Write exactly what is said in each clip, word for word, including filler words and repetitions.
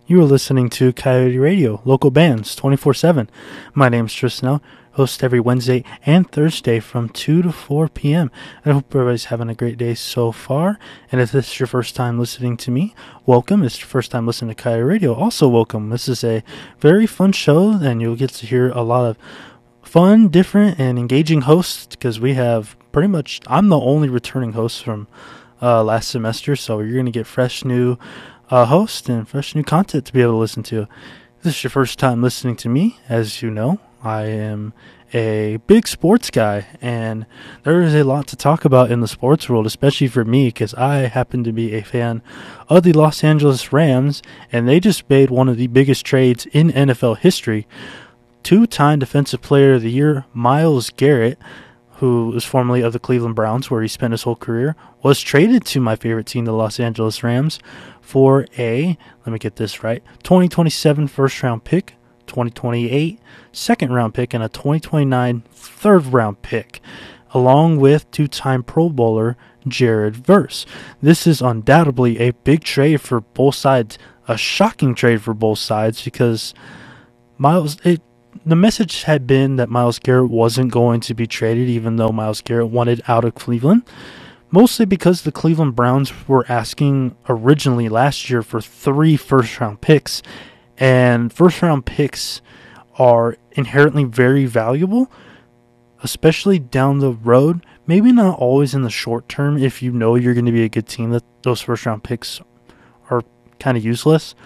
You are listening to Coyote Radio, local bands, twenty-four seven. My name is Tristan, host every Wednesday and Thursday from two to four p.m. I hope everybody's having a great day so far. And if this is your first time listening to me, welcome. If it's your first time listening to Coyote Radio, also welcome. This is a very fun show, and you'll get to hear a lot of fun, different, and engaging hosts, because we have pretty much, I'm the only returning host from uh, last semester, so you're going to get fresh new uh, host and fresh new content to be able to listen to. If this is your first time listening to me, as you know, I am a big sports guy, and there is a lot to talk about in the sports world, especially for me, because I happen to be a fan of the Los Angeles Rams, and they just made one of the biggest trades in N F L history. Two-time Defensive Player of the Year, Myles Garrett, who was formerly of the Cleveland Browns, where he spent his whole career, was traded to my favorite team, the Los Angeles Rams, for a, let me get this right, twenty twenty-seven first-round pick, twenty twenty-eight second-round pick, and a twenty twenty-nine third-round pick, along with two-time Pro Bowler Jared Verse. This is undoubtedly a big trade for both sides, a shocking trade for both sides, because Myles, it, the message had been that Myles Garrett wasn't going to be traded, even though Myles Garrett wanted out of Cleveland, mostly because the Cleveland Browns were asking originally last year for three first-round picks, and first-round picks are inherently very valuable, especially down the road. Maybe not always in the short term. If you know you're going to be a good team, that those first-round picks are kind of useless.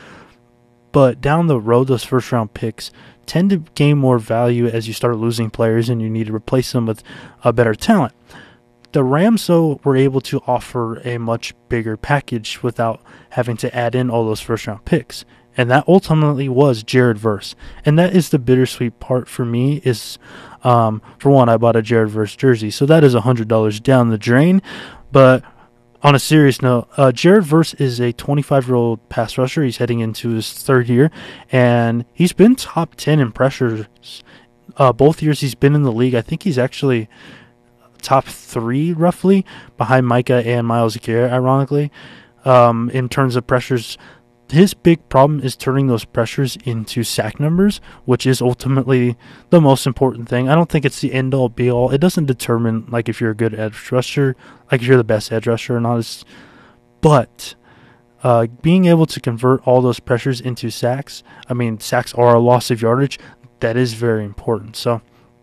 But down the road, those first-round picks tend to gain more value as you start losing players and you need to replace them with a better talent. The Rams, though, were able to offer a much bigger package without having to add in all those first-round picks. And that ultimately was Jared Verse. And that is the bittersweet part for me is, um, for one, I bought a Jared Verse jersey. So that is one hundred dollars down the drain. But on a serious note, uh, Jared Verse is a twenty-five-year-old pass rusher. He's heading into his third year. And he's been top ten in pressures. Uh, both years he's been in the league. I think he's actually top three, roughly, behind Micah and Myles Garrett, ironically, um, in terms of pressures. His big problem is turning those pressures into sack numbers, which is ultimately the most important thing. I don't think it's the end-all, be-all. It doesn't determine, like, if you're a good edge rusher, like, if you're the best edge rusher or not. It's, but uh, being able to convert all those pressures into sacks, I mean, sacks are a loss of yardage. That is very important. So,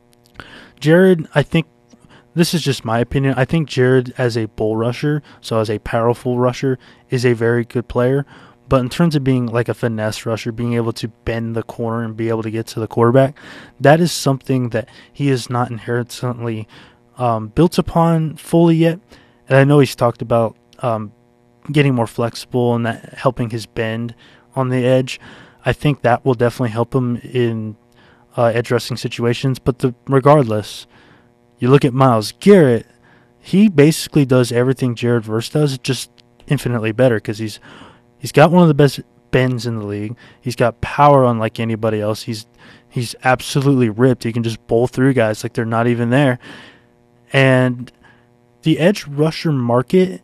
Jared, I think, this is just my opinion, I think Jared as a bull rusher, so as a powerful rusher, is a very good player. But in terms of being like a finesse rusher, being able to bend the corner and be able to get to the quarterback, that is something that he is not inherently um, built upon fully yet. And I know he's talked about um, getting more flexible and that helping his bend on the edge. I think that will definitely help him in uh, edge rushing situations. But the, regardless, you look at Myles Garrett, he basically does everything Jared Verse does, just infinitely better, because he's He's got one of the best bends in the league. He's got power unlike anybody else. He's he's absolutely ripped. He can just bowl through guys like they're not even there. And the edge rusher market,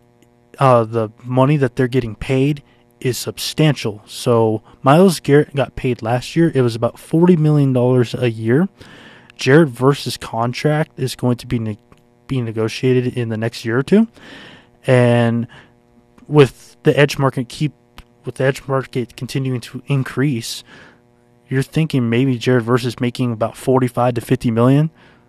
uh, the money that they're getting paid is substantial. So Myles Garrett got paid last year. It was about forty million dollars a year. Jared Verse's contract is going to be ne- be negotiated in the next year or two. And with the edge market keep with the edge market continuing to increase, you're thinking maybe Jared Verse is making about forty-five to fifty million.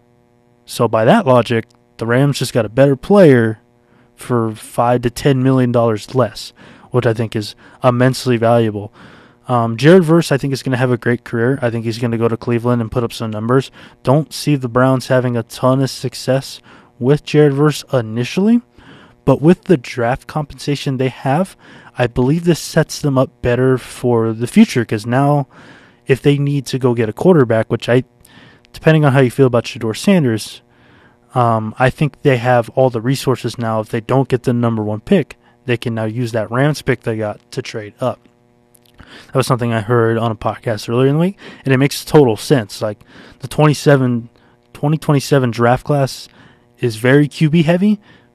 So by that logic, the Rams just got a better player for five to ten million dollars less, which I think is immensely valuable. Um, Jared Verse, I think, is going to have a great career. I think he's going to go to Cleveland and put up some numbers. Don't see the Browns having a ton of success with Jared Verse initially. But with the draft compensation they have, I believe this sets them up better for the future, because now if they need to go get a quarterback, which I, depending on how you feel about Shedeur Sanders, um, I think they have all the resources now. If they don't get the number one pick, they can now use that Rams pick they got to trade up. That was something I heard on a podcast earlier in the week, and it makes total sense. Like the twenty twenty-seven draft class is very Q B heavy,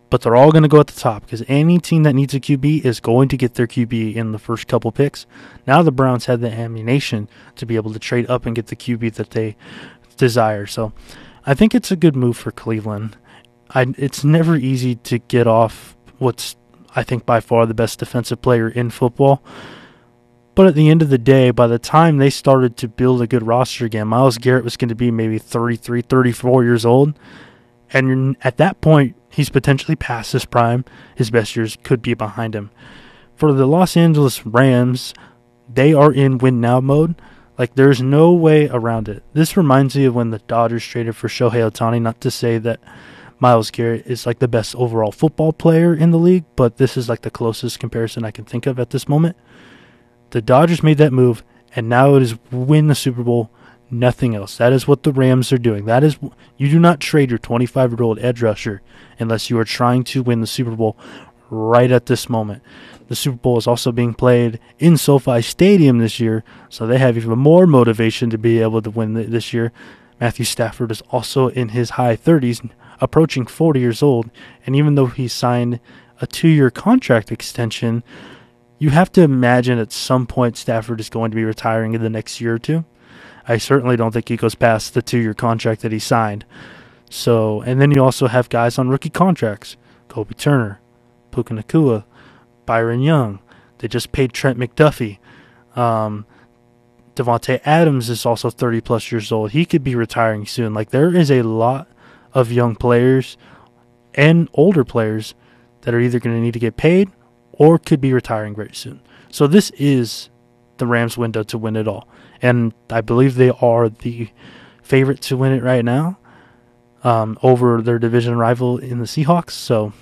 but they're all going to go at the top because any team that needs a Q B is going to get their Q B in the first couple picks. Now the Browns had the ammunition to be able to trade up and get the Q B that they desire. So I think it's a good move for Cleveland. I, it's never easy to get off what's, I think, by far the best defensive player in football. But at the end of the day, by the time they started to build a good roster again, Myles Garrett was going to be maybe thirty-three, thirty-four years old. And at that point, he's potentially past his prime. His best years could be behind him. For the Los Angeles Rams, they are in win-now mode. Like, there's no way around it. This reminds me of when the Dodgers traded for Shohei Ohtani. Not to say that Myles Garrett is like the best overall football player in the league, but this is like the closest comparison I can think of at this moment. The Dodgers made that move, and now it is win the Super Bowl, nothing else. That is what the Rams are doing. That is, you do not trade your twenty-five-year-old edge rusher unless you are trying to win the Super Bowl right at this moment. The Super Bowl is also being played in SoFi Stadium this year, so they have even more motivation to be able to win this year. Matthew Stafford is also in his high thirties, approaching forty years old, and even though he signed a two-year contract extension, you have to imagine at some point Stafford is going to be retiring in the next year or two. I certainly don't think he goes past the two-year contract that he signed. So, and then you also have guys on rookie contracts. Kobe Turner, Puka Nacua, Byron Young. They just paid Trent McDuffie. Um, Devontae Adams is also thirty-plus years old. He could be retiring soon. Like, there is a lot of young players and older players that are either going to need to get paid or could be retiring very soon. So this is the Rams' window to win it all. And I believe they are the favorite to win it right now um, over their division rival in the Seahawks. So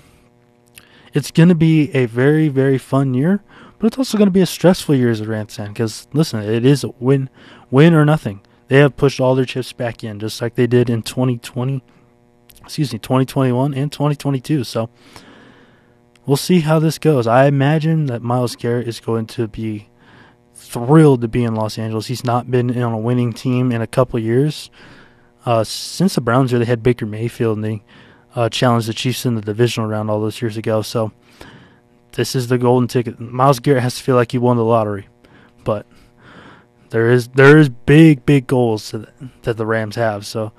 it's going to be a very, very fun year, but it's also going to be a stressful year as a Rams fan because, listen, it is a win, win or nothing. They have pushed all their chips back in just like they did in twenty twenty, excuse me, twenty twenty-one and twenty twenty-two. So we'll see how this goes. I imagine that Myles Garrett is going to be thrilled to be in Los Angeles. He's not been on a winning team in a couple of years. Uh, since the Browns really had Baker Mayfield and they uh, challenged the Chiefs in the divisional round all those years ago. So this is the golden ticket. Myles Garrett has to feel like he won the lottery. But there is there is big, big goals that, that the Rams have. So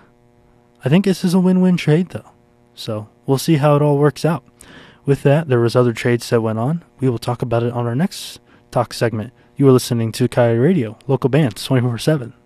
I think this is a win-win trade, though. So we'll see how it all works out. With that, there was other trades that went on. We will talk about it on our next talk segment. You are listening to Coyote Radio, local bands twenty-four seven.